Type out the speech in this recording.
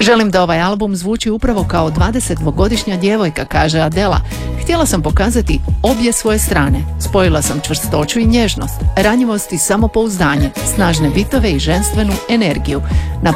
Želim da ovaj album zvuči upravo kao 22-godišnja djevojka, kaže Adela. Htjela sam pokazati obje svoje strane. Spojila sam čvrstoću i nježnost, ranjivost i samopouzdanje, snažne bitove i ženstvenu energiju. Na